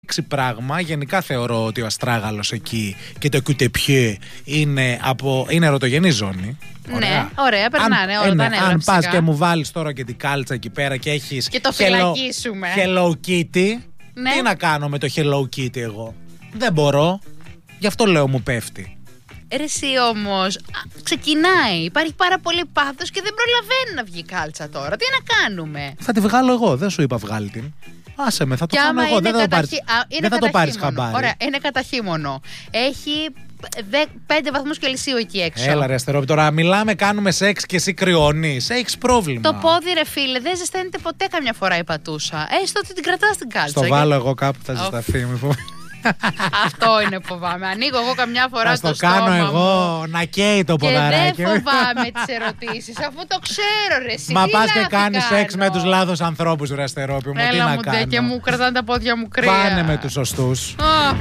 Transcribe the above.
Πράγμα. Γενικά θεωρώ ότι ο αστράγαλος εκεί και το κουτεπιέ είναι ερωτογενή ζώνη. Ναι, ωραία, περνάνε όλα τα νεύρα. Αν πας και μου βάλεις τώρα και την κάλτσα εκεί πέρα και έχεις και το φυλακίσουμε Hello Kitty, ναι. Τι να κάνω με το Hello Kitty εγώ? Δεν μπορώ. Γι' αυτό λέω μου πέφτει. Ρε εσύ όμως, ξεκινάει, υπάρχει πάρα πολύ πάθος και δεν προλαβαίνει να βγει η κάλτσα τώρα. Τι να κάνουμε? Θα τη βγάλω εγώ, δεν σου είπα βγάλει την. Άσε με, θα το κάνω εγώ, δεν θα το πάρεις χαμπάρι. Ωραία, είναι κατά χείμωνο. Έχει 5 βαθμούς Κελσίου εκεί έξω. Έλα ρε Αστερόπη, τώρα μιλάμε, κάνουμε σεξ και εσύ κρυώνεις. Έχεις πρόβλημα. Το πόδι ρε φίλε, δεν ζεσταίνεται ποτέ καμιά φορά η πατούσα. Έστω ότι την κρατάς την κάλτσα. Στο βάλω εγώ κάπου, θα ζεσταθεί. Αυτό είναι φοβάμαι. Ανοίγω εγώ καμιά φορά το κάνω στόμα εγώ μου. Να καίει το ποδαράκι. Και δεν φοβάμαι τις ερωτήσεις, αφού το ξέρω ρε εσύ. Μα πας και κάνεις σεξ με τους λάθος ανθρώπους ρε Αστερόπη μου. Έλα τι να μου κάνω? Και μου κρατάνε τα πόδια μου κρύα. Πάνε με τους σωστούς.